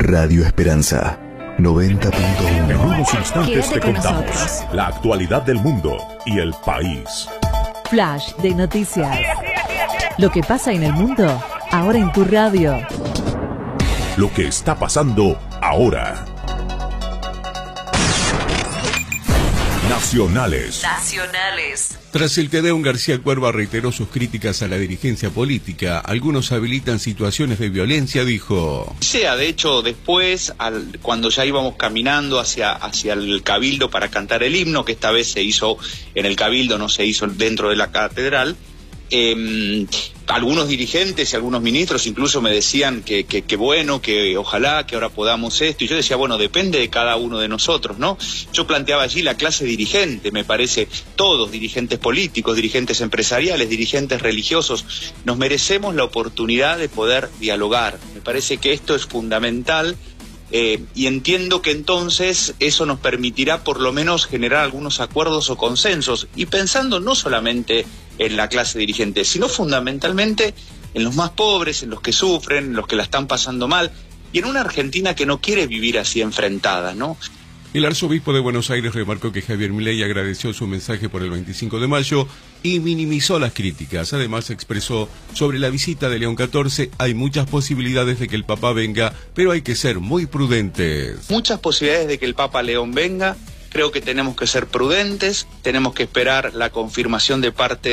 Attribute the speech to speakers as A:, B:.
A: Radio Esperanza 90.1.
B: En unos instantes
C: Quédate
B: te
C: con
B: contamos
C: nosotros.
B: la actualidad del mundo y el país.
C: Flash de noticias. Lo que pasa en el mundo, ahora en tu radio.
B: Lo que está pasando ahora. Nacionales.
D: Tras el TDUN, García Cuerva reiteró sus críticas a la dirigencia política. Algunos habilitan situaciones de violencia, dijo.
E: De hecho, después, cuando ya íbamos caminando hacia el Cabildo para cantar el himno, que esta vez se hizo en el Cabildo, no se hizo dentro de la catedral, algunos dirigentes y algunos ministros incluso me decían que bueno, que ojalá que ahora podamos esto, y yo decía, bueno, depende de cada uno de nosotros, ¿no? Yo planteaba allí la clase dirigente, me parece, todos, dirigentes políticos, dirigentes empresariales, dirigentes religiosos, nos merecemos la oportunidad de poder dialogar. Me parece que esto es fundamental. Y entiendo que entonces eso nos permitirá por lo menos generar algunos acuerdos o consensos, y pensando no solamente en la clase dirigente, sino fundamentalmente en los más pobres, en los que sufren, en los que la están pasando mal, y en una Argentina que no quiere vivir así enfrentada, ¿no?
D: El arzobispo de Buenos Aires remarcó que Javier Milei agradeció su mensaje por el 25 de mayo y minimizó las críticas. Además expresó sobre la visita de León XIV, hay muchas posibilidades de que el Papa venga, pero hay que ser muy prudentes.
E: Muchas posibilidades de que el Papa León venga, creo que tenemos que ser prudentes, tenemos que esperar la confirmación de parte